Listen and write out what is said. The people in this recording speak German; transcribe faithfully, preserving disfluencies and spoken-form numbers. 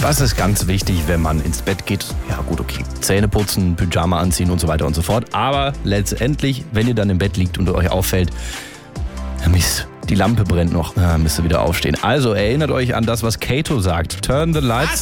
Das ist ganz wichtig, wenn man ins Bett geht. Ja gut, okay, Zähne putzen, Pyjama anziehen und so weiter und so fort. Aber letztendlich, wenn ihr dann im Bett liegt und euch auffällt, Mist, die Lampe brennt noch, ja, müsst ihr wieder aufstehen. Also erinnert euch an das, was Kato sagt. Turn the lights